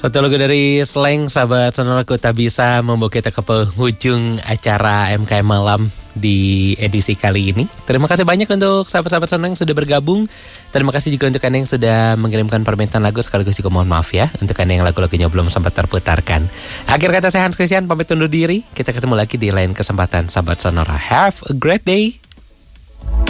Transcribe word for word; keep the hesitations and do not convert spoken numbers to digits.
Satu lagu dari Slank, sahabat sonaraku, tak bisa membawa kita ke penghujung acara M K M Malam di edisi kali ini. Terima kasih banyak untuk sahabat-sahabat senang yang sudah bergabung. Terima kasih juga untuk Anda yang sudah mengirimkan permintaan lagu, sekaligus juga mohon maaf ya untuk Anda yang lagu-lagunya belum sempat terputarkan. Akhir kata, saya Hans Christian pamit undur diri. Kita ketemu lagi di lain kesempatan, sahabat sonora. Have a great day.